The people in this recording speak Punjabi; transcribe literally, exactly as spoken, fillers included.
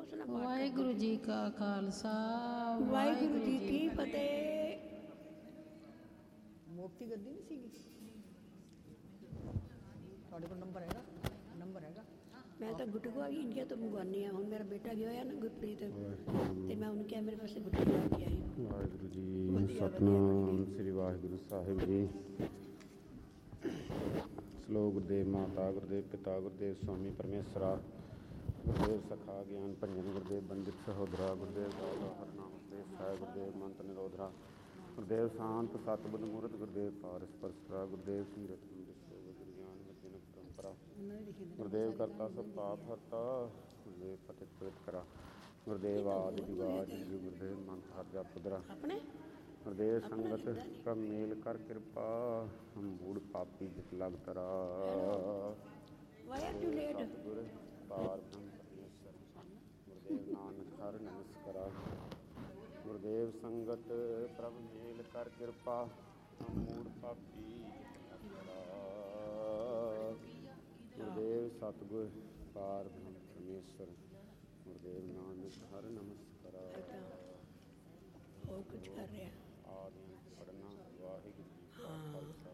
ਉਸ ਨਾਲ ਪਾਠ ਵਾਹਿਗੁਰੂ ਜੀ ਕਾ ਖਾਲਸਾ ਵਾਹਿਗੁਰੂ ਜੀ ਕੀ ਫਤਿਹ। ਮੋਕਤੀ ਗੱਦੀ ਨਹੀਂ ਸੀਗੀ ਤੁਹਾਡੇ ਕੋਲ? ਨੰਬਰ ਹੈਗਾ? ਨੰਬਰ ਹੈਗਾ? ਮੈਂ ਤਾਂ ਗੁੱਟੂ ਆ ਗਈ ਇੰਡੀਆ ਤੋਂ ਮੰਗਵਾਉਂਦੀ ਹਾਂ। ਹੁਣ ਮੇਰਾ ਬੇਟਾ ਗਿਆ ਹੋਇਆ ਨਾ ਗੁਰਪ੍ਰੀਤ, ਤੇ ਮੈਂ ਉਹਨੂੰ ਕਿਹਾ ਮੇਰੇ ਵਾਸਤੇ ਗੁੱਟੂ ਲੈ ਕੇ ਆਈ। ਵਾਹਿਗੁਰੂ ਜੀ ਸਤਨਾਮ ਸ੍ਰੀ ਵਾਹਿਗੁਰੂ ਸਾਹਿਬ ਜੀ। ਸਲੋਕ ਗੁਰਦੇਵ ਮਾਤਾ ਗੁਰਦੇਵ ਪਿਤਾ ਗੁਰਦੇਵ ਸਵਾਮੀ ਪਰਮੇਸ਼ਰਾ ਗੁਰਦੇਵ ਸਖਾ ਗਿਆਨ ਭੰਜਨ ਗੁਰਦੇਵ ਬੰਦਿਤ ਸਹੋਦਰਾ ਗੁਰਦੇਵ ਦਾਤਾ ਹਰਨਾਮ ਗੁਰਦੇਵ ਸਾਹਿਬ ਗੁਰਦੇਵ ਮੰਤ ਨਿਰੋਧਰਾ ਗੁਰਦੇਵ ਸ਼ਾਂਤ ਸਤਿਬੁੱਧ ਮੂਰਤ ਗੁਰਦੇਵ ਪਾਰਸ ਪਰਸਰਾ ਗੁਰਦੇਵ ਸੀਰਤ ਗੁਰੂ ਗਿਆਨ ਵਿਜਨ ਪਰੰਪਰਾ ਗੁਰਦੇਵ ਕਰਤਾ ਸਭ ਪਾਪ ਹਰਤਾ ਗੁਰਦੇਵ ਪਤਿਤ ਪਵਿੱਤ ਕਰਾ ਗੁਰਦੇਵ ਆਦਿ ਜੁਗਾਦ ਜੀ ਗੁਰਦੇਵ ਮੰਤ ਹਰ ਜਾ ਪੁੱਤਰਾ ਆਪਣੇ ਗੁਰਦੇਵ ਸੰਗਤ ਕਾ ਮੇਲ ਕਰ ਕਿਰਪਾ ਹਮ ਮੂੜ ਪਾਪੀ ਜਿਤ ਲਗ ਤਰਾ ਵਾਈ ਆਰ ਯੂ ਲੇਟ? ਗੁਰ ਪਾਰ ਬ੍ਰਹਮ ਪਰਮੇਸ਼ਰ ਗੁਰਦੇਵ ਨਾਨਕ ਹਰਿ ਨਮਸਕਾਰਾ ਗੁਰਦੇਵ ਸੰਗਤ ਪ੍ਰਭ ਮੇਲ ਕਰ ਕਿਰਪਾ ਹਮ ਮੂੜ ਪਾਪੀ ਜਿਤ ਲਗ ਤਰਾ ਗੁਰਦੇਵ ਸਤਿਗੁਰ ਪਾਰ ਬ੍ਰਹਮ ਪਰਮੇਸ਼ਰ ਗੁਰਦੇਵ ਨਾਨਕ ਹਰਿ ਨਮਸਕਾਰਾ। ਉਹ ਕੁਝ ਕਰ ਰਿਹਾ ਆਦਿ ਪੜਨਾ ਵਾਹਿਗੁਰੂ ਜੀ ਕਾ ਖਾਲਸਾ